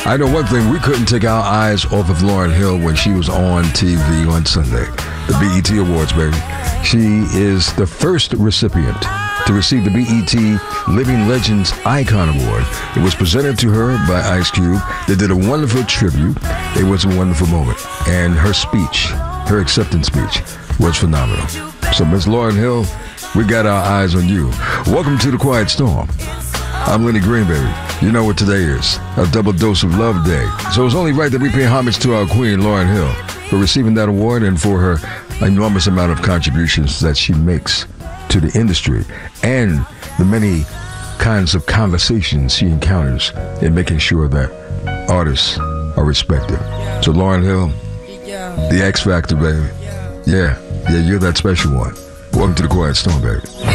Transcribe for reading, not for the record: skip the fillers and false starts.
I know one thing, we couldn't take our eyes off of Lauryn Hill when she was on TV on Sunday. The BET Awards, baby. She is the first recipient to receive the BET Living Legends Icon Award. It was presented to her by Ice Cube. They did a wonderful tribute. It was a wonderful moment. And her speech, her acceptance speech, was phenomenal. So, Miss Lauryn Hill, we got our eyes on you. Welcome to The Quiet Storm. I'm Lenny Green, baby. You know what today is, a double dose of love day. So it's only right that we pay homage to our queen, Lauryn Hill, for receiving that award and for her enormous amount of contributions that she makes to the industry and the many kinds of conversations she encounters in making sure that artists are respected. So Lauryn Hill, the X Factor, baby. Yeah, you're that special one. Welcome to The Quiet Storm, baby.